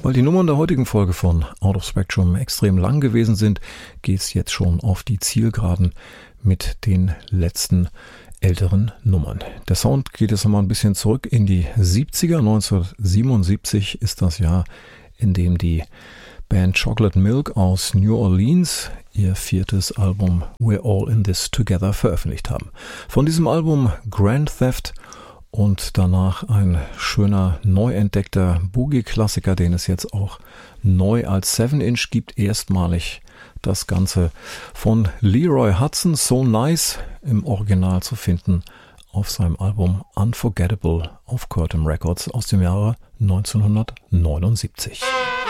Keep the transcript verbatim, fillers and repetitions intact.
Weil die Nummern der heutigen Folge von Out of Spectrum extrem lang gewesen sind, geht's jetzt schon auf die Zielgeraden mit den letzten älteren Nummern. Der Sound geht jetzt nochmal ein bisschen zurück in die siebziger. neunzehnhundertsiebenundsiebzig ist das Jahr, in dem die Band Chocolate Milk aus New Orleans ihr viertes Album We're All in This Together veröffentlicht haben. Von diesem Album Grand Theft und danach ein schöner, neu entdeckter Boogie-Klassiker, den es jetzt auch neu als seven inch gibt, erstmalig das Ganze von Leroy Hudson, So Nice, im Original zu finden auf seinem Album Unforgettable auf Curtom Records aus dem Jahre neunzehnhundertneunundsiebzig.